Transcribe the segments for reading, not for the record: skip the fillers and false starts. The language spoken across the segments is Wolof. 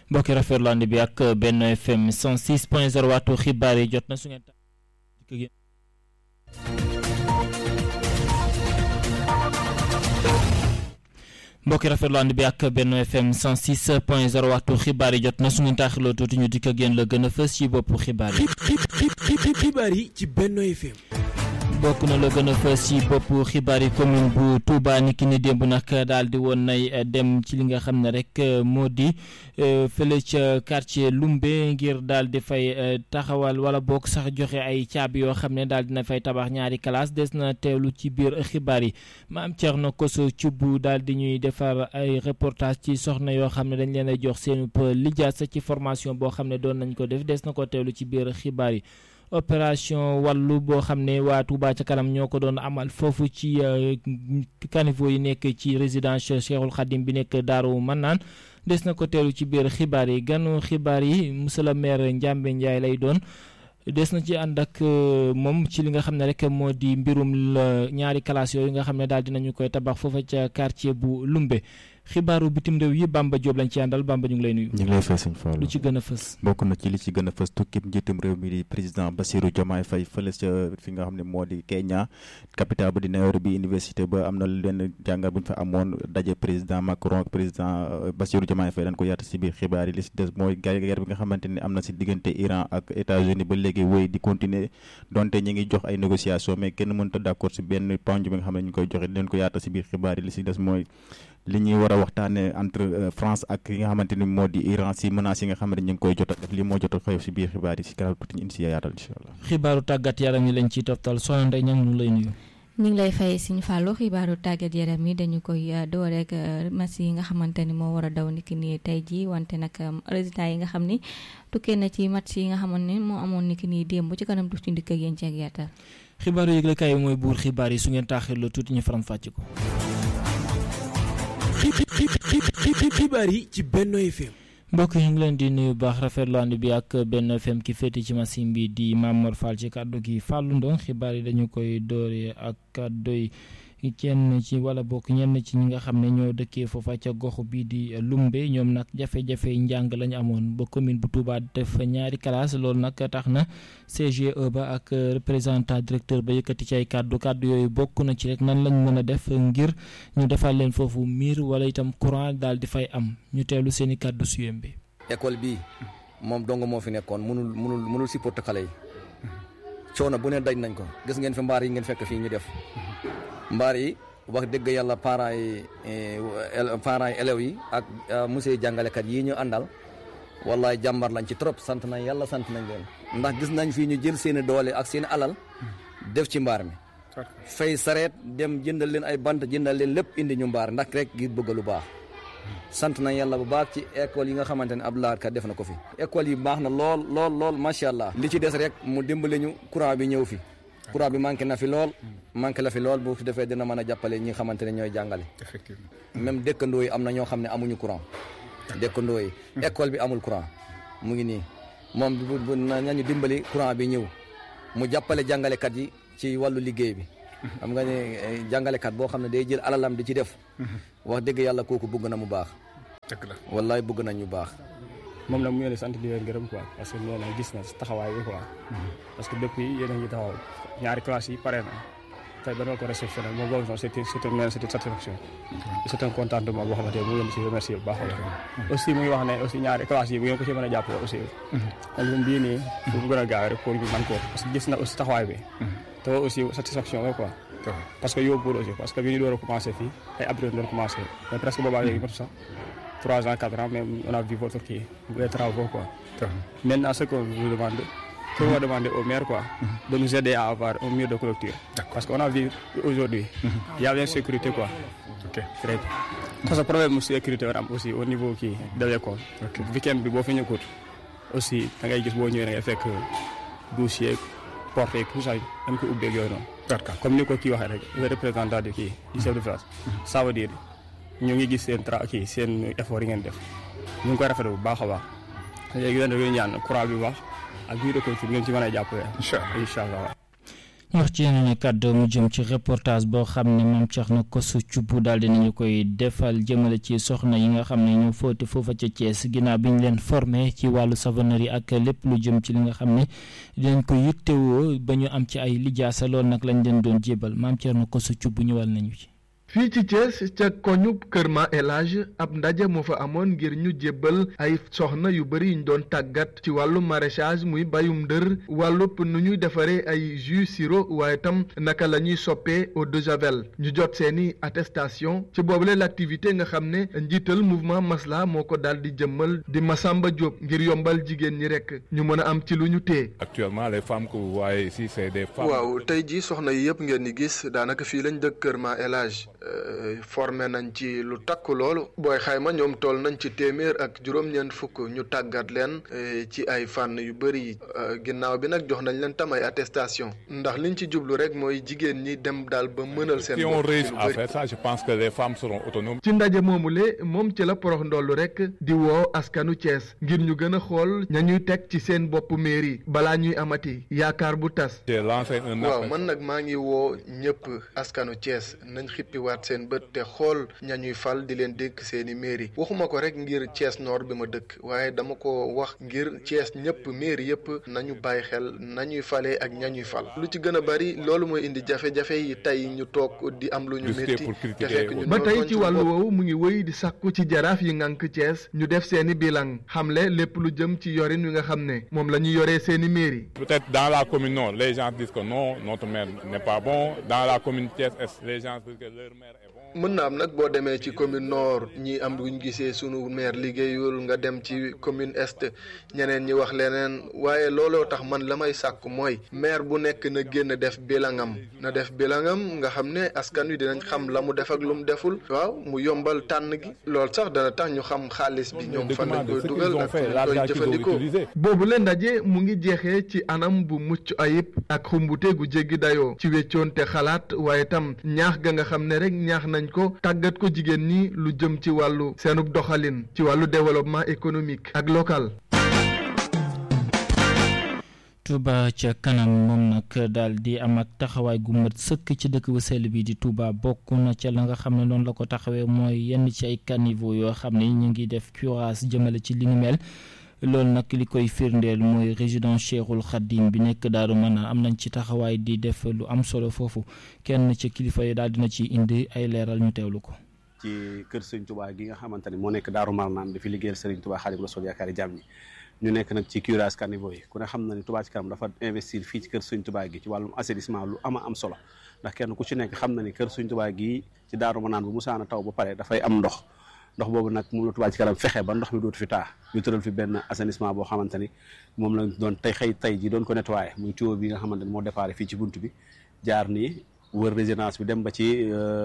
mbokki rafetlu ànd bi ak Benno FM 106.0 waxtu xibaar yi jot na su ngeen mbokki rafetlu ànd bi ak Benno FM 106.0 waxtu xibaar yi jot na su ngeen taaxiloo tuuti ñu dikk ak yéen la gën a fës ci boppu xibaar yi. xibaar yi ci Benno FM. bokk na la gën a fës ci boppu xibaar yi commune bu Touba ni ki ni démb nag daal di woon nay dem ci li nga xam ne rek moo di fële ca quartier Lumbe ngir daal di fay taxawal wala boog sax joxe ay caabi yoo xam ne daal dina fay tabax ñaari classe des na teewlu ci biir xibaar yi maam Thierno Koso Thioub daal di ñuy defar ay reportage ci soxna yoo xam ne dañ leen a jox seen lijaasa ci formation boo xam ne doon nañ ko def des na ko teewlu ci biir xibaar yi. opération wàllu boo xam ne waa Touba ca kanam ñoo ko doon amal foofu ci caniveau yi nekk ci résidence Cheikhul Khadim bi nekk Daaru Manaan des na ko teelu ci biir xibaar yi ganu xibaar yi monsieur le maire Ndiambe Ndiaye lay doon des na ci ànd ak moom ci li nga xam ne rek moo di mbirum ñaari classe yooyu nga xam ne daal dinañu koy tabax foofa ca quartier bu Lumbe xibaaru bitim réew yi Bamba Diop lañ ci àndal Bamba ñu ngi lay nuyu. ñu ngi lay fay sëñ Fallou lu ci gën a fës. bokk na ci li ci gën a fës tukkib njiitum réew mi di président Bassirou Diomaye Faye fële ca fi nga xam ne moo di Kenya capitale ba di Nairobi université ba am na leen jàngat bu ñu fa amoon daje président Macron ak président Bassirou Diomaye Faye dañ ko yaatu si biir xibaar yi li si des mooy guerre bi nga xamante ne am na si diggante Iran ak États-Unis ba léegi wéy di continuer donte ñi ngi jox ay négociations mais kenn mënut a d'accord si benn ponk bi nga xam ne ñu koy joxe leen ko yaatu si biir xibaar yi li si des mooy li ñuy war a waxtaanee entre France ak yi nga xamante ni moo di Iran si menaces yi nga xam ne ñu ngi koy jot a def lii moo jot a xew si biir xibaar yi si kanam tuuti ñu indi si yaatal incha allah. xibaaru tàggat yaram yi lañ ciy toftal Soxna Ndeye Niang ñu lay nuyu. ñu ngi lay fay Sëñ Fallou xibaaru tàggat yaram yi dañu koy door rek match yi nga xamante ni moo war a daw niki nii tey jii wante nag résultat yi nga xam ni tukkee na ci match yi nga xamoon ni moo amoon niki nii démb ci kanam tuuti ndikk ak yéen ci ak yaatal. xibaaru yëglekaay mooy buur xibaar yi su ngeen taaxirloo tuuti ñu faram fàcc ko. xibaar yi ci Benno FM. mbokk yi ñu ngi leen di nuyu baax rafetlu ànd bi ak Benno FM ki féete ci machine bi di Mamor Fall ci kàddu gi Fallou Ndong xibaar yi dañu koy dooree ak kàddu yi kenn ci wala bokk ñenn ci ñi nga xam ne ñoo dëkkee foofa ca gox bii di Lumbe ñoom nag jafe-jafe njàng lañu amoon ba commune bu Touba def ñaari classe loolu nag tax na CGE ba ak représentant directeur ba yëkkati ci ay kàddu yooyu bokk na ci rek nan lañ mën a def ngir ñu defal leen foofu miir wala itam courant daal di fay am ñu teelu seen i kàddu suyem bi. école bi moom dong moo fi nekkoon mënul supporter xale yi coono bu ne daj nañ ko gis ngeen fi mbaar yi ngeen fekk fii ñu def mbaar yi wax dëgg yàlla parents yi élèves yi ak monsieur jàngalekat yi ñu àndal wallaay jàmbar lañ ci trop sant nañ yàlla sant nañ leen ndax gis nañ fii ñu jël seeni doole ak seeni alal def ci mbaar mi fay sareet dem jëndal leen ay bant jëndal leen lépp indi ñu mbaar ndax rek ngir bëgg lu baax sant nañ yàlla bu baax ci école yi nga xamante ne Abdoulaye Ka def na ko fi école yi baax na lool macha allah li ci des rek mu dimbali ñu courant bi ñëw fi courant bi manqué na fi lool bu fi defee dina mën a jàppale ñi nga xamante ne ñooy jàngale effectivement même dëkkandoo yi am na ñoo xam ne amuñu courant dëkkandoo yi école bi amul courant mu ngi nii moom bu nañu dimbali courant bi ñëw mu jàppale jàngalekat yi ci wàllu liggéey bi xam nga ne jàngalekat boo xam ne day jël alalam di ci def wax dëgg yàlla kooku bëgg na mu baax dëgg la wallaay bëgg nañ ñu baax moom nag mu ngi sant di leen gërëm quoi parce que nee na gis na taxawaay bi quoi parce que depuis yéen a ngi taxaw ñaari classe yi pare na tey ba doon ko réceptionné moom boobu noonu c'est une satisfaction c'est un contentement boo xamante ne mu ngi leen si remercier bu baax aussi mu ngi wax ne aussi ñaari classe yi bu ngeen ko ci mën a jàppale aussi album bii nii bu mu gën a gaaw rek pour ñu mën ko parce que gis na aussi taxawaay bi te aussi satisfaction la quoi parce que yóbbul aussi parce que bi ñu door a commencé fii ay avril doon commencé mais presque boobaa léegi matu sax 3 ans 4 ans mais on a vu votre kii les travaux quoi maintenant ce qu'on vous demande qu'on va demander au maire quoi de nous aider à avoir un mur de clôture parce qu'on a vu aujourd'hui il y a bien sécurité quoi ok très bien parce que problème mu sécurité war am aussi au niveau kii de l'école weekend bi boo fi ñëkkut aussi da ngay gis boo ñëwee da ngay fekk douche yeeg porte yeeg tout ça dañ ko ubbeeg yooyu noonu comme ni ko kii waxee rek le représentant de kii du chef de village ça veut dire ñu ngi gis seen effort yi ngeen def ñu ngi koy rafetlu bu baax a baax léegi yéen a ngi ñaan courant bi wax ak biir école bi ngeen ci mën a jàppale. incha allah wax ci yeneen kàddu mu jëm ci reportage boo xam ne Mame Thierno Kosso Thioub daal dinañu koy defal jëmale ci soxna yi nga xam ne ñu fóote foofa ca Thiès ginnaaw bi ñu leen formé ci wàllu savonnerie ak lépp lu jëm ci li nga xam ne dinañ ko yittewoo ba ñu am ci ay lijaasa loolu nag lañ leen doon jébal Mame Thierno Kosso Thioub ñëwal nañu ci. fii ci Thiès ca koñu Kër Ma El Hadj ab ndaje moo fa amoon ngir ñu jébbal ay soxna yu bëri yuñ doon tàggat ci wàllu maraîchage muy bayum ndër wàllub nu ñuy defaree ay jus sirop waaye tam naka la ñuy soppee eau de javel ñu jot seeni attestation ci boobule l'activité nga xam ne njiital mouvement Masla moo ko daal di jëmmal di Massamba Diop ngir yombal jigéen ñi rek ñu mën a am ci lu ñu téye. Actuellement les femmes que vous voyez ici c'est des femmes. waaw tey jii soxna yi yëpp ngeen di gis daanaka fii lañ dëkk Kër Ma El Hadj formé nañ ci lu takk loolu booy xayma ñoom toll nañ ci téeméer ak juróom-ñeent fukk ñu tàggat leen ci ay fànn yu bëri ginnaaw bi nag jox nañ leen tam ay attestation ndax liñ ci jublu rek mooy jigéen ñi dem daal ba mënal seen bopp. Si on réussit à faire ça, je pense que les femmes seront autonomes. ci ndaje moomule moom ci la porox ndollu rek di woo askanu Thiès ngir ñu gën a xool ña ñuy teg ci seen bopp mairie balaa ñuy amati yaakaar bu tas. waaw man nag maa ngi woo ñëpp askanu Thiès nañ xippiwaat seen bët te xool ñañuy fal di leen dégg seeni mairie waxuma ko rek ngir Thiès Nord bi ma dëkk waaye dama ko wax ngir Thiès ñëpp mairie yëpp nañu bàyyi xel nañuy falee ak ñañuy fal lu ci gën a bari loolu mooy indi jafe-jafe yi tey ñu toog di am lu ñu métti te fekk ñu ba tey ci wàllu woowu mu ngi wëy di sàkku ci jaraaf yi ngànk Thiès ñu def seeni bilan xamle lépp lu jëm ci yorin wi nga xam ne moom la ñu yoree seeni mairie. Peut-être dans la commune nord les gens disent que non notre maire n'est pas bon dans la commune Thiès est les gens disent que leur maire est bon. mën na am nag boo demee ci commune nord ñi am luñ gisee sunu maire liggéeyul nga dem ci commune est ñeneen ñi wax leneen waaye looloo tax man la may sàkk mooy maire bu nekk na génn def bilangam nga xam ne askan wi dinañ xam la mu def ak lu mu deful waaw mu yombal tànn gi loolu sax dana tax ñu xam xaalis bi ñoom fan lañ koy dugal ak koy jëfandikoo. boobu leen ndaje mu ngi jeexee ci anam bu mucc ayib ak xumbute gu jéggi dayoo ci weccoonte xalaat waaye tam ñaax ga nga xam ne rek ñaax nañ ko tàggat ko jigéen ñi lu jëm ci wàllu seenub doxalin ci wàllu développement économique ak local. Touba ca kanam moom nag daal di am ak taxawaay gu mat sëkk ci dëkk bu sell bi di Touba bokk na ca la nga xam ne noonu la ko taxawee mooy yenn ci ay caniveau yoo xam ne ñu ngi def curage jëmale ci li ni mel loolu nag li koy firndeel mooy résidence Cheikhul Khadim bi nekk Daaru Manaan am nañ ci taxawaay di def lu am solo foofu kenn ca kilifa yi daal dina ci indi ay leeral ñu teewlu ko. ci kër Serigne Touba gi nga xamante ne moo nekk Daaru Manaan dafi liggéeyal Serigne Touba Xaadimu Rasuul yaakaari jàmm ñi ñu nekk nag ci curage caniveau yi ku ne xam na ni Touba ci kanam dafa investir fii ci kër Serigne Touba gi ci wàllum assainissement lu am solo ndax kenn ku ci nekk xam na ni kër Serigne Touba gi ci Daaru Manaan bu musaana taw ba pare dafay am ndox boobu nag moom la Touba ci kanam fexe ba ndox mi dootu fi taa ñu tëral fi benn assainissement boo xamante ni moom la doon tey ji doon ko nettoyé muy tuyau bi nga xamante ni moo déparé fii ci bunt bi jaar nii wër résidence bi dem ba ci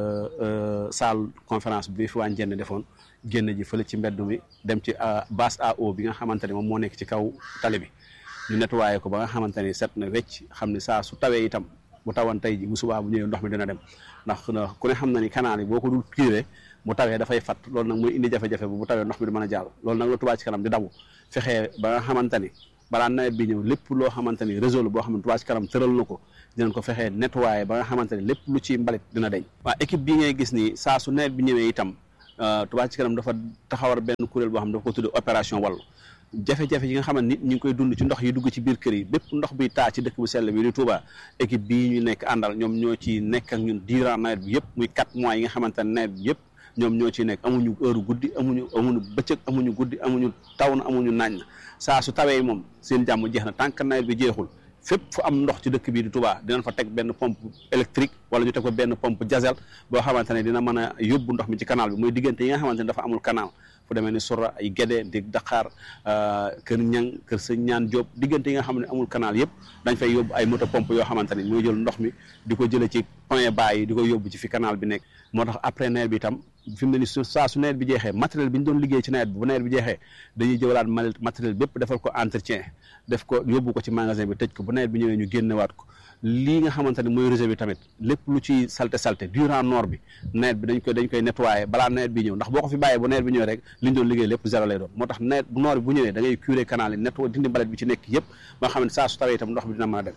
salle conférence bi fi waa Njenne defoon génn ji fële ci mbedd mi dem ci basse à eau bi nga xamante ni moom moo nekk ci kaw tali bi ñu nettoyé ko ba nga xamante ni set na wecc xam ni saa su tawee itam bu tawan tey ji bu subaa bu ñëwee ndox mi dina dem ndax ku ne xam na ni canal yi boo ko dul curé bu tawee dafay fat loolu nag mooy indi jafe-jafe bu tawee ndox mi du mën a jàll loolu nag la Touba ci kanam di daw fexee ba nga xamante ni balaa nawet bi ñëw lépp loo xamante ni réseau la boo xam ne Touba ci kanam tëral na ko dinañ ko fexee nettoyé ba nga xamante ni lépp lu ci mbalit dina deñ waaw équipe bi ngay gis ni saa su nawet bi ñëwee itam Touba ci kanam dafa taxawar benn kuréel boo xam ne dafa ko tudde opération Wallu jafe-jafe yi nga xam ne nit ñu ngi koy dund ci ndox yi dugg ci biir kër yi bépp ndox biy taa ci dëkk bu sell bi di Touba équipe bii ñu nekk àndal ñoom ñoo ci nekk ak ñun durant nawet bi yëpp muy 4 mois yi nga xamante ne nawet bi yëpp ñoom ñoo ciy nekk amuñu heure guddi amuñu bëccëg amuñu guddi amuñu taw na amuñu naaj na saa su tawee moom seen jàmm jeex na tant que nawet bi jeexul fépp fu am ndox ci dëkk bii di Touba dinañ fa teg benn pompe électrique wala ñu teg fa benn pompe diesel boo xamante ne dina mën a yóbbu ndox mi ci canal bi muy diggante yi nga xamante ne dafa amul canal fu demee ni Sura ay Gédé dig Dakar kër Ñang kër Sëñ Ñaan Diop diggante yi nga xam ne amul canal yëpp dañ fay yóbbu ay moto pompe yoo xamante ne mooy jël ndox mi di ko jëlee ci point bas yi di ko yóbbu ci fi canal bi nekk moo tax après nawet bi itam fi mu ne ni saa su nawet bi jeexee matériel bi ñu doon liggéey ci nawet bi bu nawet bi jeexee dañuy jëwalaat matériel bépp defal ko entretien def ko yóbbu ko ci magasin bi tëj ko bu nawet bi ñëwee ñu génnewaat ko lii nga xamante ne mooy réseau bi tamit lépp lu ci salte durant noor bi nawet bi dañ koy nettoyer balaa nawet bi ñëw ndax boo ko fi bàyyee bu nawet bi ñëwee rek li ñu doon liggéey lépp zéro lay doon moo tax nawet bu noor bi bu ñëwee da ngay curé canal yi nettoyer dindi mbalit bi ci nekk yëpp ba nga xam ne saa su tawee itam ndox bi dina mën a dem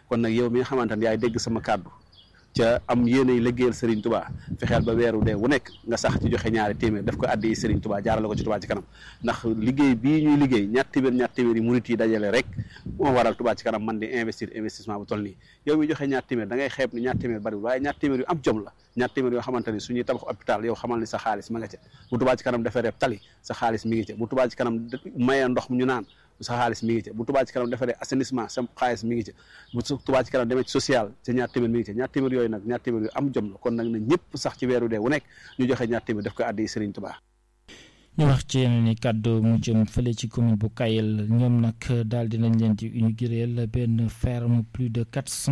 kon nag yow mi nga xamante ne yaay dégg sama kàddu ca am yéenay liggéeyal Serigne Touba fexeel ba weeru dee wu nekk nga sax ci joxe ñaari téeméer def ko addi Serigne Touba jaarale ko ci Touba ci kanam ndax liggéey bii ñuy liggéey ñaar téeméer yi murit yi dajale rek moo waral Touba ci kanam man di investissement bu toll nii yow mi joxe ñaar téeméer da ngay xeeb ni ñaar téeméer bariwul waaye ñaar téeméer yu am jom la ñaar téeméer yoo xamante ni suñuy tabax hôpital yow xamal ni sa xaalis ma nga ca bu Touba ci kanam defee rek tali sa xaalis mi ngi ca bu Touba ci kanam mayee ndox mu ñu naan sa xaalis mi ngi ca bu Touba ci kanam defaree assainissement sa xaalis mi ngi ca bu Touba ci kanam demee ci social ca ñaar téeméer mi ngi ca ñaar téeméer yooyu nag ñaar téeméer yu am jom la kon nag na ñëpp sax ci weeru dee wu nekk ñu joxe ñaar téeméer def ko addi Serigne Touba. ñu wax ci yeneen i kàddu mu jëm fële ci commune bu Kayel ñoom nag daal dinañ leen di inaugurer benn ferme plus de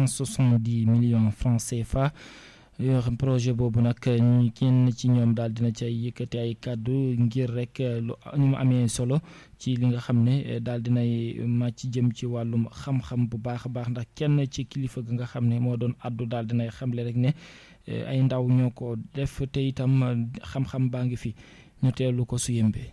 470 millions francs CFA yoo xam projet boobu nag ñu kenn ci ñoom daal dina ci ay yëkkati ay kàddu ngir rek lu ñu mu amee solo ci li nga xam ne daal dinay màcc jëm ci wàllum xam-xam bu baax a baax ndax kenn ci kilifa gi nga xam ne moo doon addu daal dinay xamle rek ne ay ndaw ñoo ko def te itam xam-xam baa ngi fi ñu teelu ko su yëmbee.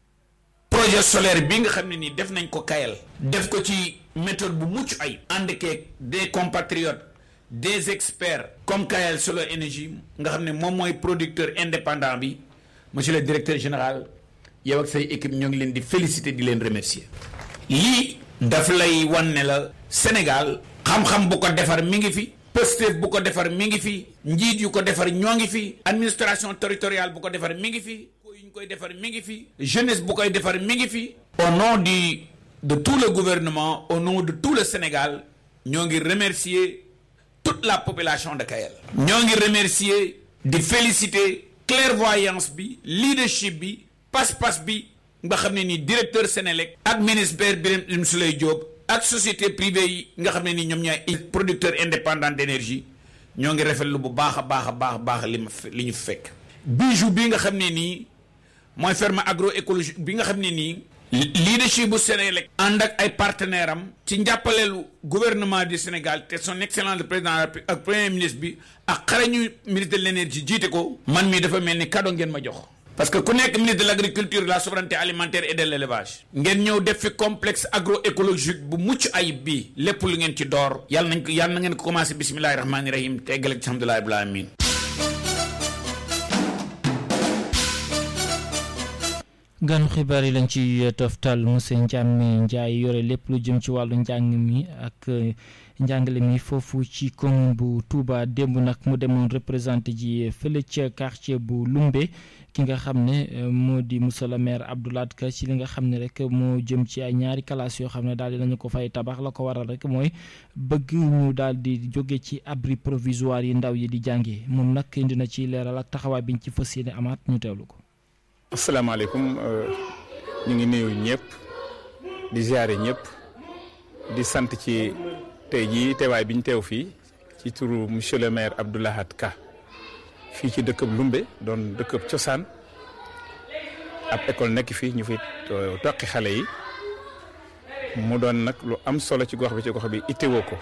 projet solaire bi nga xam ne nii def nañ ko Kayel def ko ci méthode bu mucc ay ànd keeg des compatriotes des experts comme Kayel Solar Energy nga xam ne moom mooy producteur indépendant bi monsieur le directeur général yow ak say équipe ñoo ngi leen di féliciter di leen remercier lii daf lay wan ne la Sénégal xam-xam bu ko defar mi ngi fi Pastef bu ko defar mi ngi fi njiit yu ko defar ñoo ngi fi administration territoriale bu ko defar mi ngi fi ñu koy defar mi ngi fi jeunesse bu koy defar mi ngi fi au nom de tout le gouvernement au nom de tout le Sénégal ñoo ngi remercier toute la population de Kayel ñoo ngi remercier di féliciter clairvoyance bi leadership bi pas-pas bi nga xam ne ni directeur Sénélec ak ministère Birame Souleye Diop ak société privée yi nga xam ne ni ñoom ñooy producteur indépendant d'énergie ñoo ngi rafetlu bu baax a baax li ñu fekk bijou bi nga xam ne nii mooy ferme agroécologique bi nga xam ne nii leadership bu Sénélec ànd ak ay partenaires am ci njàppaleelu gouvernement du Sénégal te son excellence le président ak premier ministre bi ak xarañu ministre de l'énergie jiite ko man mii dafa mel ni cadeau ngeen ma jox parce que ku nekk ministre de l'agriculture de la souveraineté alimentaire et de l'élevage ngeen ñëw def fi complexe agroécologique bu mucc ayib bi lépp lu ngeen ci door yàlla na ngeen ko commencé bismillahi rahmaani rahim te eggale ci alhamdulillahi rabbil alamin. ganu xibaar yi lañ ci toftal monsieur Ndiame Ndiaye yore lépp lu jëm ci wàllu njàng mi ak njàngale mi foofu ci commune bu Touba démb nag mu demoon représenté ji fële ca quartier bu Lumbe ki nga xam ne moo di monsieur le maire Abdou Lahad Ka ci li nga xam ne rek moo jëm ci ay ñaari classes yoo xam ne daal di nañu ko fay tabax la ko waral rek mooy bëgg ñu daal di jóge ci abri provisoire yi ndaw yi di jàngee moom nag indi na ci leeral ak taxawaay biñ ci fas yéene amaat ñu teewlu ko. asalaamaaleykum ñu ngi nuyu ñëpp di ziare ñëpp di sant ci tey jii teewaay bi ñu teew fii ci turu monsieur le maire Abdou Lahad Ka fii ci dëkkab Lumbe doon dëkkab cosaan ab école nekk fii ñu fi toqi xale yi mu doon nag lu am solo ci gox bi itteewoo ko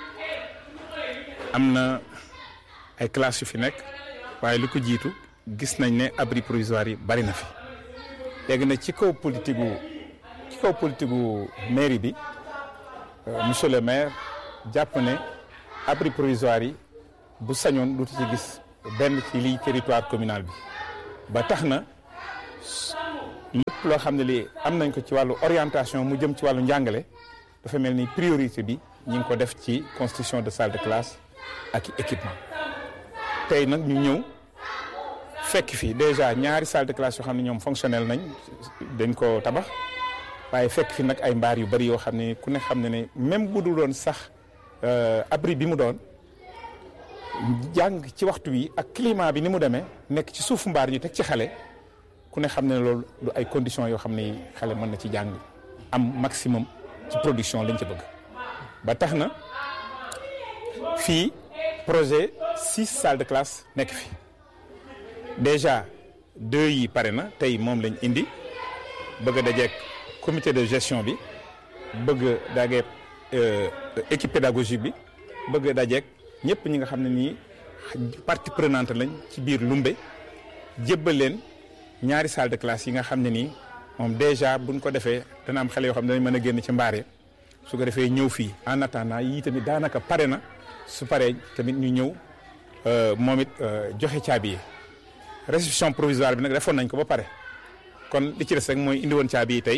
am na ay classes yu fi nekk waaye lu ko jiitu gis nañ ne abri provisoire yi bari na fi léegi nag ci kaw politique gu mairie bi monsieur le maire jàpp ne abri provisoire yi bu sañoon du ci gis benn ci liy territoire communal bi ba tax na lépp loo xam ne lii am nañ ko ci wàllu orientation mu jëm ci wàllu njàngale dafa mel ni priorité bi ñu ngi ko def ci construction de salle de classe ak équipement tey nag ñu ñëw fekk fi déjà ñaari salle de classe yoo xam ne ñoom fonctionnel nañ dañ ko tabax waaye fekk fi nag ay mbaar yu bari yoo xam ne ku ne xam ne ne même bu dul doon sax abri bi mu doon jàng ci waxtu wi ak climat bi ni mu demee nekk ci suufu mbaar ñu teg ci xale ku ne xam ne loolu du ay conditions yoo xam ne xale mën na ci jàng am maximum ci production lañ ci bëgg ba tax na fii projet 6 salles de classe nekk fi déjà 2 yi pare na tey moom lañ indi bëgg a dajeek comité de gestion bi bëgg a dajeek équipe pédagogique bi bëgg a dajeek ñëpp ñi nga xam ne nii partie prenante lañ ci biir Lumbe jébbal leen ñaari salle de classe yi nga xam ne nii moom déjà buñ ko defee dana am xale yoo xam ne dañ mën a génn ci mbaare su ko defee ñëw fii en attendant yii tamit daanaka pare na su paree tamit ñu ñëw moom it joxe caabi yi réception provisoire bi nag defoon nañ ko ba pare kon li ci des rek mooy indi woon caabi yi tey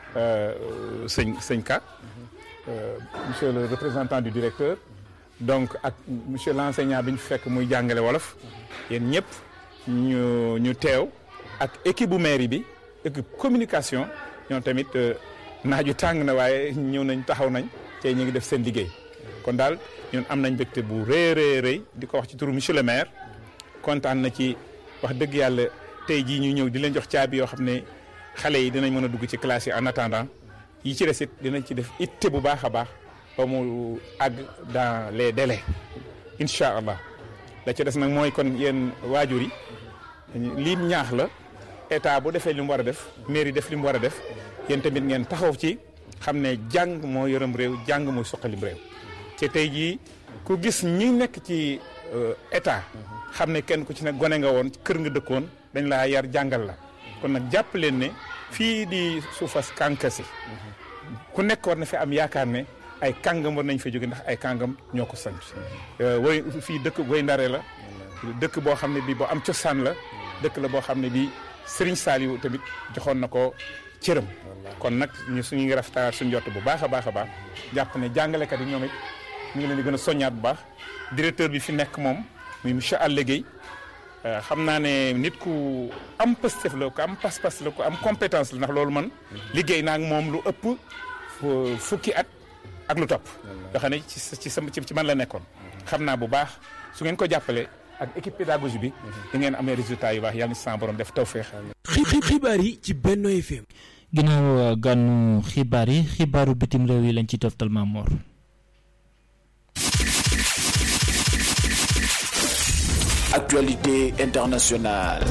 sëñ Ka monsieur le représentant du directeur donc ak monsieur l'enseignant bi ñu fekk muy jàngale wolof yéen ñëpp ñu teew ak équipe bu mairie bi équipe communication ñoom tamit naaju tàng na waaye ñëw nañ taxaw nañ tey ñu ngi def seen liggéey kon daal ñun am nañ mbégte bu rëy di ko wax ci turu monsieur le maire kontaan na ci wax dëgg yàlla tey jii ñu ñëw di leen jox caabi yoo xam ne xale yi dinañ mën a dugg ci classe yi en attendant yi ci des it dinañ ci def itte bu baax a baax ba mu àgg dans les délais incha allah la ci des nag mooy kon yéen waajur yi lii ñaax la état bu defee li mu war a def mairie def li mu war a def yéen tamit ngeen taxaw ci xam ne jàng moo yërëm réew jàng mooy suqalim réew te tey jii ku gis ñi nekk ci état xam ne kenn ku ci ne gone nga woon kër nga dëkkoon dañ laa yar jàngal la kon nag jàpp leen ne fii di suufas kànkasi ku nekk war na fi am yaakaar ne ay kàngam war nañ fa jóge ndax ay kàngam ñoo ko sanc woy fii dëkk Guy Ndare la dëkk boo xam ne bii boo am cosaan la dëkk la boo xam ne bii Serigne Saliou tamit joxoon na ko cëram kon nag ñu suñu ngi rafetaat suñu jot bu baax a baax jàpp ne jàngalekat yi ñoom it ñu ngi leen di gën a soññaat bu baax directeur bi fi nekk moom muy monsieur Allé Guèye xam naa ne nit ku am pastef la ku am pas-pas la ku am compétence la ndax loolu man liggéey naa ak moom lu ëpp fukki at ak lu topp yoo xam ne ci man la nekkoon xam naa bu baax su ngeen ko jàppale ak équipe pédagogie bi da ngeen amee résultat yu baax yàlla na ci sama borom def tawfeex. xibaar yi ci Benno FM. ginnaaw gànnu xibaar yi xibaaru bitim réew yi lañ ci toftal Mamor. Actualité internationale.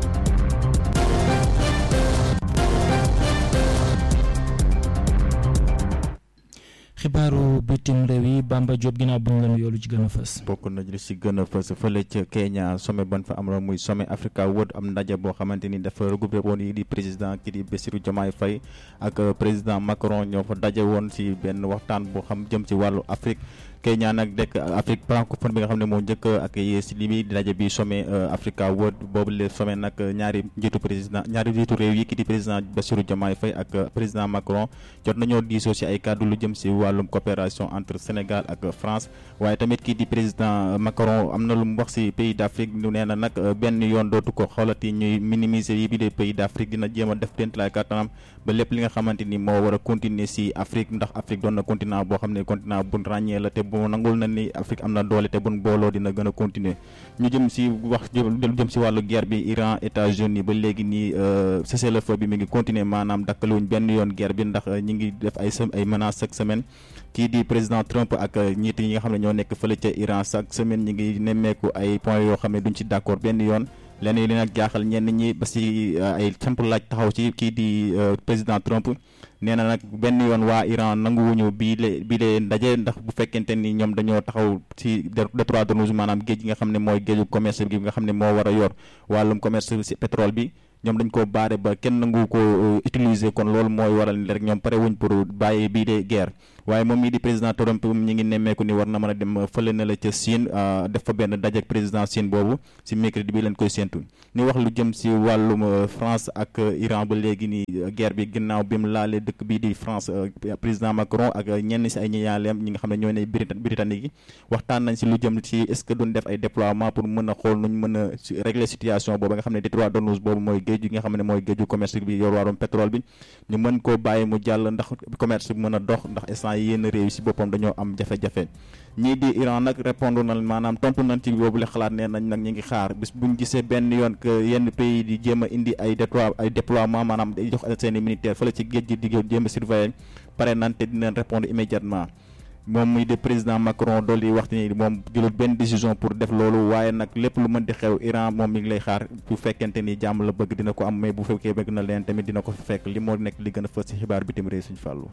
xibaaru bitim réew yi Bamba Diop ginnaaw bu ñu leen yoolu ci gën a fës. bokk na ci gën a fës fële ca Kenya sommet ban fa am muy sommet Africa World am ndaje boo xamante ni dafa regroupé woon yi di président ki di Bassirou Diomaye Faye ak président Macron ñoo fa daje woon ci benn waxtaan boo xam jëm ci wàllu Afrique. Kenya nag dekk Afrique francophone bi nga xam ne moo njëkk ak si li bi daje bi sommet Africa World boobu le sommet nag ñaari njiitu réew yi ki di président Bassirou Diomaye Faye ak président Macron jot nañoo diisoo si ay kàddu lu jëm si wàllum coopération entre Sénégal ak France waaye tamit kii di président Macron am na lu mu wax si pays d'Afrique lu nee na nag benn yoon dootu ko xoolati ñuy minimiser yi bi des pays d'Afrique dina jéem a def téntalaay kàttanam ba lépp li nga xamante ni moo war a continuer si Afrique ndax Afrique doon na continent boo xam ne continent bu ràññee la te bu nangul na ni Afrique am na doole te bun booloo dina gën a continuer ñu jëm si wax lu jëm si wàllu guerre bi Iran États-Unis ba léegi nii cessez-le-feu bi mi ngi continuer maanaam dakkaluñ benn yoon guerre bi ndax ñi ngi def ay menaces chaque semaine kii di président Trump ak ñiit yi nga xam ne ñoo nekk fële ca Iran chaque semaine ñi ngi nemmeeku ay points yoo xam ne duñ ci d'accord benn yoon leneen li nag jaaxal ñenn ñi ba si ay samp laaj taxaw ci kii di président Trump nee na nag benn yoon waa Iran nanguwuñu bii lee ndaje ndax bu fekkente ni ñoom dañoo taxaw ci détroit d'Ormuz maanaam géej gi nga xam ne mooy géeju commerce bi nga xam ne moo war a yor wàllum commerce ci pétrole bi ñoom dañ ko baare ba kenn nangu ko utiliser kon loolu mooy waral ni rek ñoom pare wuñ pour bàyyi bii de guerre waaye moom mii di président Trump ñi ngi nemmeeku ni war na mën a dem fële na la ca Chine def fa benn daje ak président Chine boobu si mercredi bi leen koy séentu ñu wax lu jëm si wàllum France ak Iran ba léegi ni guerre bi ginnaaw bi mu laalee dëkk bii di France président Macron ak ñenn si ay ñaaleem ñi nga xam ne ñoo ne britannique yi waxtaan nañ si lu jëm ci est-ce que duñ def ay déploiement pour mën a xool nuñ mën a régler situation boobu nga xam ne détroit d'Ormuz boobu mooy géej gi nga xam ne mooy géeju commerce bi yor wàllum pétrole bi ñu mën koo bàyyi mu jàll ndax commerce bi mën a dox ndax instant yi yenn réew yi si boppam dañoo am jafe-jafe ñii di Iran nag répondre na maanaam tontu nañ ci boobu la xalaat nee nañ nag ñu ngi xaar bis buñ gisee benn yoon que yenn pays di jéem a indi ay déploiement maanaam day jox seeni militaire fële ci géej gi di jéem a surveiller pare nañ te dinañ répondre immédiatement moom muy de président Macron dool di wax ni moom jëlul benn décision pour def loolu waaye nag lépp lu mën di xew Iran moom mi ngi lay xaar bu fekkente ni jàmm la bëgg dina ko am mais bu fekkee bëgg na leen tamit dina ko fekk li moo nekk li gën a fës ci xibaar bitim réew suñu fàllu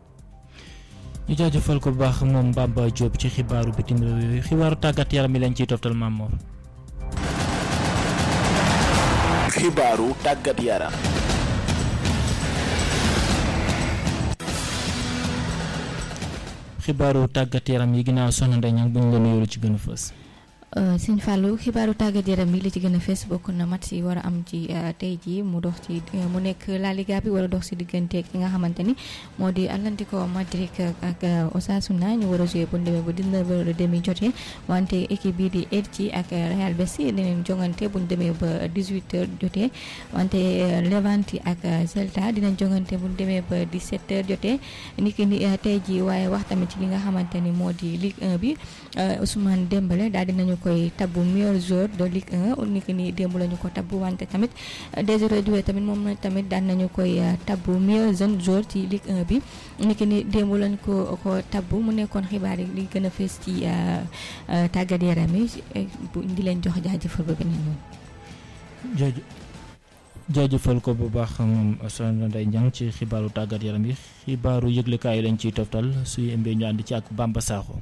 ñu jaajëfal ko bu baax moom Bamba Diop ci xibaaru bitim réew yooyu xibaaru tàggat yaram mi lañ ciy toftal Mamor. xibaaru tàggat yaram. xibaaru tàggat yaram yi ginnaaw soxna Ndeye Niang bu ñu la nuyoo ci gën a fës. Sëñ Fallou xibaaru tàggat yaram bi li ci gën a fees bokk na match yi war a am ci tey jii mu nekk La Liga bi war a dox si diggante ki nga xamante ni moo di Atlético Madrid ak Osasuna ñu war a joué bu ñu demee ba 19h30 jotee wante équipe bii di Elche ak Real Betis dinañ jongante bu ñu demee ba 18h jotee wante Levante ak Celta dinañ jongante bu ñu demee ba 17h jotee niki ni tey jii waaye wax tamit ci li nga xamante ni moo di Ligue 1 bi Ousmane Dembélé daal dinañu koy tabbu meilleur joueur de Ligue 1 niki ni démb lañu ko tabbu wante tamit Désiré Doué tamit moom tamit daan nañu koy tabbu meilleur jeune joueur ci Ligue 1 bi niki ni démb lañu ko tabbu mu nekkoon xibaar yi li gën a fees ci tàggat yaram yi di leen jox jaajëfal ba beneen yoon. jaajëfal ko bu baax moom Soxna Ndeye Niang ci xibaaru tàggat yaram yi xibaaru yëglekaay lañ ciy toftal suy ëmbee ñu ànd ci ak Bamba Sakho.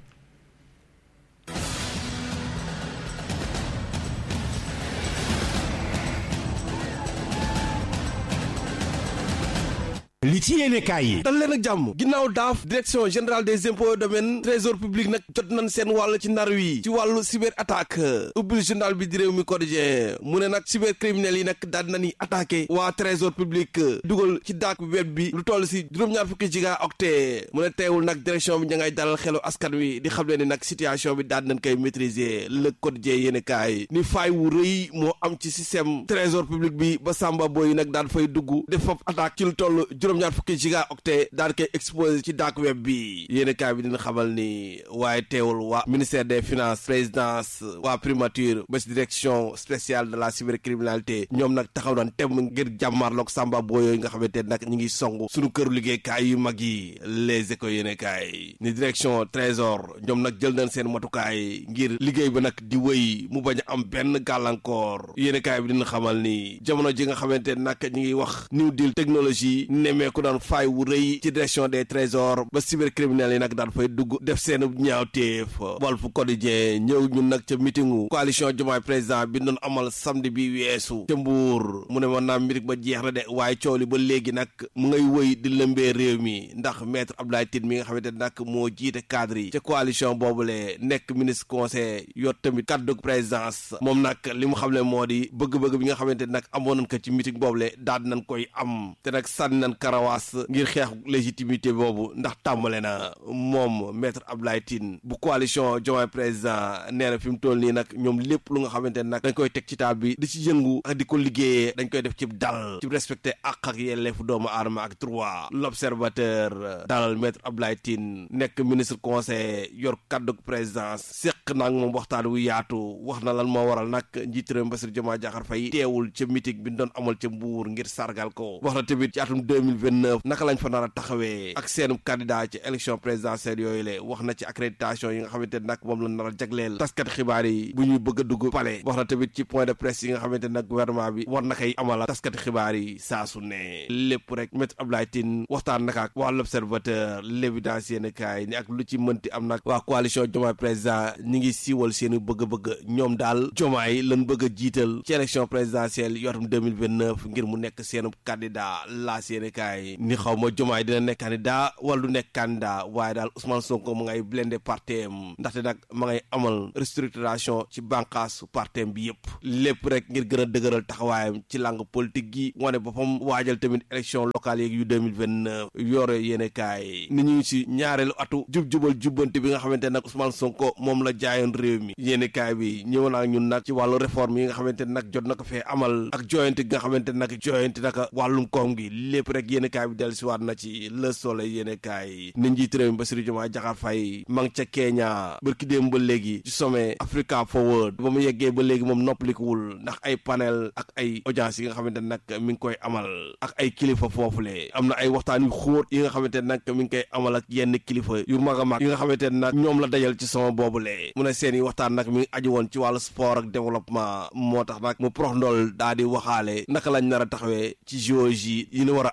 li ci yéene kaay yi dal leen ak jàmm ginnaaw daaf direction générale des impôts et domaines trésor public nag jot nañ seen wàll ci nar wi ci wàllu cyber attaque ubbil journal bi di réew mi quotidien mu ne nag cyber criminels yi nag daal nañuy attaqué waa trésor public dugal ci dark web bi lu toll si juróom-ñaar fukki gigaoctet mu ne teewul nag direction bi ña ngay dalal xelu askan wi di xam le ni nag situation bi daal nañ koy maîtriser le quotidien yéene kaay ni faay wu rëy moo am ci système trésor public bi ba Samba Boy nag daan fay dugg def foofu attaque ci lu toll juróom-ñaar fukki gigaoctet daal koy exposé ci dark web bi yéene kaay bi dina xamal ni waaye teewul waa ministère des finances présidence waa primature ba ci direction spéciale de la cybercriminalité ñoom nag taxaw nañ tem ngir jàmmarloog Samba Boy yooyu nga xamante nag ñi ngi song suñu këru liggéeykaay yu mag yi les écoles yéene kaay ni direction trésor ñoom nag jël nañ seen matukaay ngir liggéey ba nag di wëy mu bañ a am benn gàllankoor yéene kaay bi dina xamal ni jamono ji nga xamante nag ñi ngi wax new deal technologie nemeeku daan faay wu rëy ci direction des trésors ba cybercriminels yi nag daan fay dugg def seen ñaawteef Walf Quotidien ñëw ñun nag ca meetingu coalition Diomaye président bi doon amal samedi bi weesu ca Mbuur mu ne man naa mbirik ba jeex na de waaye coow li ba léegi nag mu ngay wëy di lëmbee réew mi ndax maître Abdoulaye Tine mi nga xamante nag moo jiite cadre yi ca coalition boobule nekk ministre conseil yor tamit kaddu présidence moom nag li mu xam ne moo di bëgg-bëgg bi nga xamante nag amoon nañ ko ci meeting boobule daal nañ koy am te nag sànni nañ karawaas ngir xeex légitimité boobu ndax tàmbale na moom maître Abdoulaye Tine bu coalition Diomaye président nee na fi mu toll nii nag ñoom lépp lu nga xamante nag dañ koy teg ci taab bi di ci yëngu ak di ko liggéeyee dañ koy def ci dal ci respecté ak yelleefu doomu aadama ak droit l'observateur dalal maître Abdoulaye Tine nekk ministre conseil yor kaddu présidence seq nag moom waxtaan wu yaatu wax na lan moo waral nag njiitu réew mi Bassirou Diomaye Diakhar Faye teewul ca meeting bi ñu doon amal ca Mbuur ngir sargal ko wax na tamit ci atum 2029 naka lañ fa nar a taxawee ak seen candidat ci élection présidentielle yooyu le wax na ci accréditation yi nga xamante nag moom la nar a jagleel taskat xibaar yi bu ñuy bëgg a dugg palais wax na tamit ci point de presse yi nga xamante nag gouvernement bi war na koy amal taskat xibaar yi saa su ne lépp rek maître Abdoulaye Tine waxtaan naka ak waa l'observateur l'évidence yéen kaay ni ak lu ci mënti am nag waa coalition Diomaye président ñi ngi siiwal seeni bëgg-bëgg ñoom daal Diomaye lañ bëgg a jiital ci élection présidentielle yotum 2029 ngir mu nekk seenu candidat laa yéen kaay ni xaw ma Diomaye dina nekk candidat wala du nekk candidat waaye daal Ousmane Sonko mu ngay blindé partem ndaxte nag ma ngay amal restructuration ci bànqaasu partem bi yëpp lépp rek ngir gën a dëgëral taxawaayam ci langue politique gi wane boppam waajal tamit élection locale yeeg yu 2029 yore yéene kaay ni ñu si ñaareelu atu jub-jubal jubbante bi nga xamante nag Ousmane Sonko moom la jaayoon réew mi yéene kaay bi ñëw naa ñun nag ci wàllu réforme yi nga xamante nag jot na ko fee amal ak joyante gi nga xamante nag joyante naka wàllum koom gi lépp rek yéene kaay bi dellu si waat na ci Le Soleil yéene kaay ni njiit réew mi Bassirou Diomaye Diakhar Faye ma ngi ca Kenya bërki démb ba léegi ci sommet Africa Forward ba mu yeggee ba léegi moom noppalikuwul ndax ay panel ak ay audience yi nga xamante nag mi ngi koy amal ak ay kilifa foofule am na ay waxtaan yu xóot yi nga xamante nag mi ngi koy amal ak yenn kilifa yu mag a mag yi nga xamante nag ñoom la dajal ci sama boobule mu ne seen i waxtaan nag mi ngi aju woon ci wàllu sport ak développement moo tax nag mu prox ndool daa di waxaale naka lañ nar a taxawee ci géologie yi ñu war a amal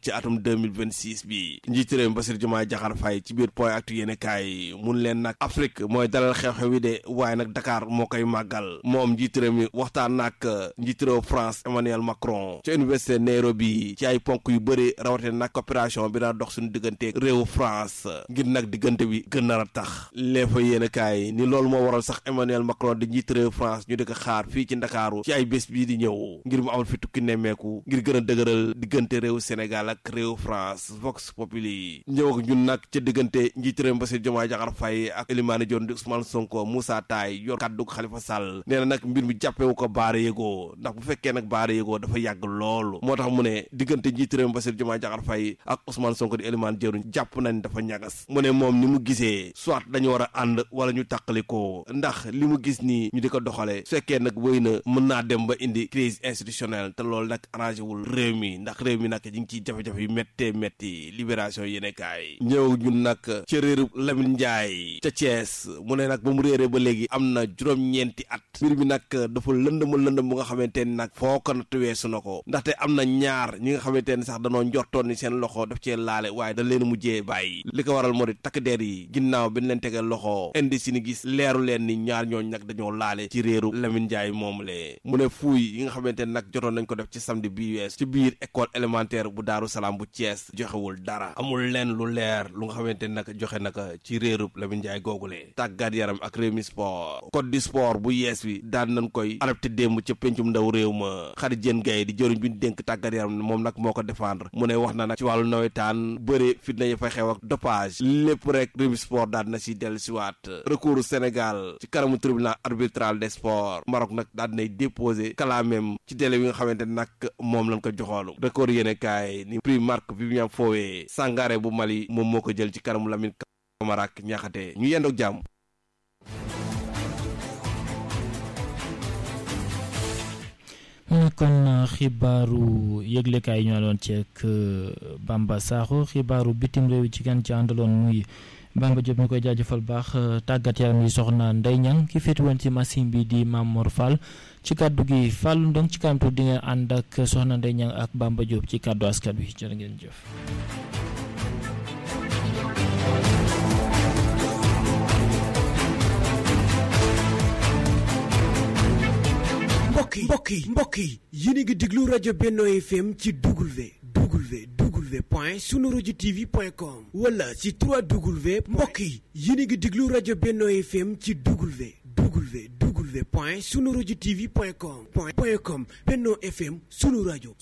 ci atum 2026 bi njiitu réew mi Bassirou Diomaye Diakhar Faye ci biir point actu yéene kaay mun leen nag Afrique mooy dalal xew-xew wi de waaye nag Dakar moo koy màggal moom njiitu réew mi waxtaan nag njiitu réew France Emmanuel Macron ci université Nairobi ci ay ponk yu bëri rawatina nag coopération bi daa dox suñu diggante réewu France ngir nag diggante bi gën a tax lee fa yéene kaay ni loolu moo waral sax Emmanuel Macron di njiitu réew France ñu di ko xaar fii ci Ndakaaru ci ay bés bii di ñëw ngir mu amal fi tukki nemmeeku ngir gën a dëgëral diggante réew Sénégal ak réew France Vox Populi ñëw ak ñun nag ca diggante njiitu réew Bassirou Diomaye Diakhar Faye ak Elimane Dione di Ousmane Sonko Moussa Taye yor kàddu Khalifa Sall nee na nag mbir mi jàppewu ko baara yëgoo ndax bu fekkee nag baara yëgoo dafa yàgg loolu moo tax mu ne diggante njiitu réew Bassirou Diomaye Diakhar Faye ak Ousmane Sonko di Elimane Dione jàpp nañ dafa ñagas mu ne moom ni mu gisee soit dañu war a ànd wala ñu tàqalikoo ndax li mu gis nii ñu di ko doxale su fekkee nag wéy na mën naa dem ba indi crise institutionnelle te loolu nag arrangé wul réew mi ndax réew mi nag ñu ngi ciy jafe-jafe yu métti libération yéene kaay ñëw ñun nag ca réeru Lamine Ndiaye ca Thiès mu ne nag ba mu réeree ba léegi am na juróom-ñeenti at mbir mi nag dafa lëndëm bu nga xamante ni nag foo ko natt weesu na ko ndaxte am na ñaar ñi nga xamante ni sax danoo njortoon ni seen loxo daf cee laale waaye da leen mujjee bàyyi li ko waral moo di takk der yi ginnaaw bi ñu leen tegal loxo indi si ni gis leeru leen ni ñaar ñooñ nag dañoo laale ci réeru Lamine Ndiaye moom le mu ne fuuy yi nga xamante ni nag jotoon nañ ko def ci samedi bii wees ci biir école élémentaire bu Daaru Salaam bu Thiès joxewul dara amul leen lu leer lu nga xamante ni nag joxe naka ci réeru Lamine Ndiaye googule tàggat yaram ak Rewmi Sport code du sport bu yees bi daan nañ koy adopté démb ca pencum ndaw réew ma Khady Diène Gaye di jëriñ bi ñu dénk tàggat yaram moom nag moo ko défendre mu ne wax na nag ci wàllu nawetaan bëre fitna yi fay xew ak dopage lépp rek Rewmi Sport daal na si dellu siwaat recours Sénégal ci kanamu tribunal arbitral des sports Maroc nag daal dinay déposé kalaamem ci délai bi nga xamante nag moom lañ ko joxoolu record yéene kaay ni prix Marc Vivian Foé Sangaré bu Mali moom moo ko jël ci kanamu Lamine Camara ak Niakhaté ñu yendoog jàmm. kon xibaaru yëglekaay yi ñoo doon ceek Bamba Sakho xibaaru bitim réew ci kan ci àndaloon muy Bamba Diop ñu koy jaajëfal baax tàggat yaram yi soxna Ndeye Niang ki féeti woon ci machine bi di Mamor Fall ci kàddu gi Fall donc ci kanam tuuti di ngeen ànd ak soxna Ndeye Niang ak Bamba Diop ci kàddu askan wi jërë ngeen jëf. mbokk yi yéen a ngi déglu rajo Benno FM ci www.sunurajotv.com wala ci 3W mbokk yi yéen a ngi déglu rajo Benno FM ci www.sunurajotv.com Benno FM sunu rajo.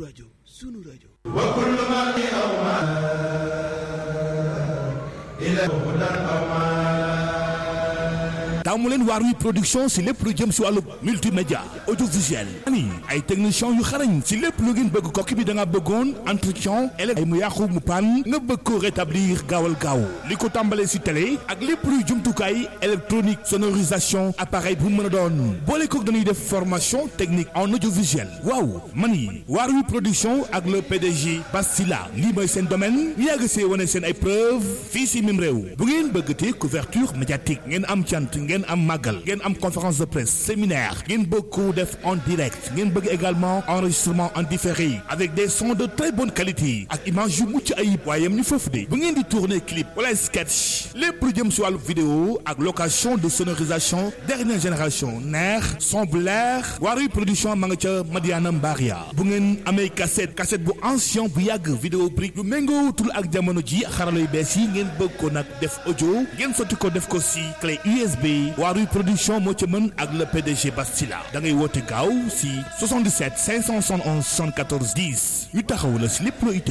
taamu leen Waarwi production si lépp lu jëm si wàllu multimédia audiovisuel ani ay techniciens yu xarañ si lépp lu ngeen bëgg kokki bi da nga bëggoon entretien ay mu yàqu mu pan nga bëgg ko rétablir gaawal gaaw li ko tàmbalee si télé ak lépp luy jumtukaay électronique sonorisation appareil bu mën a doon boole ko dañuy def formation technique en audiovisuel waaw mani Waarwi production ak le PDG Bastila lii mooy seen domaine ñu yàgg see wane seen ay preuve fii si mim réew bu ngeen bëgg te couverture médiatique ngeen am cant ngeen am màggal ngeen am conférence de presse séminaire ngeen bëgg ko def en direct ngeen bëgg également enregistrement en différé avec des sons de très bonne qualité ak image yu mucc ayib waaye yam ñu foofu de bu ngeen di tourner clip wala sketch lépp lu jëm si wàllu vidéo ak location de sonorisation dernière génération neex son bu leer Waarwi production ma nga ca Madiana Mbaria bu ngeen amee cassette bu ancien bu yàgg vidéo brique yu méngootul ak jamono ji xarala yu bees yi ngeen bëgg ko nag def audio ngeen sotti ko def ko si clé USB Waarwi production moo ci mën ak le PDG Bastila da ngay woote gaaw si 77 571 74 10 ñu taxaw la si lépp loo itte